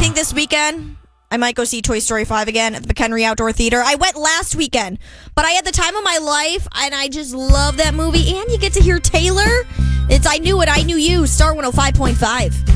think this weekend I might go see Toy Story 5 again at the McHenry Outdoor Theater. I went last weekend, but I had the time of my life, and I just love that movie. And you get to hear Taylor. It's I Knew It, I Knew You, Star 105.5.